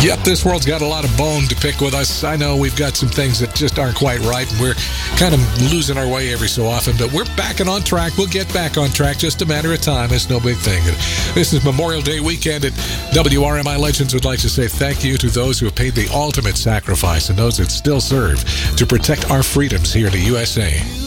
Yep, this world's got a lot of bone to pick with us. I know we've got some things that just aren't quite right, and we're kind of losing our way every so often, but we're back and on track. We'll get back on track, just a matter of time. It's no big thing. This is Memorial Day weekend, and WRMI Legends would like to say thank you to those who have paid the ultimate sacrifice and those that still serve to protect our freedoms here in the USA.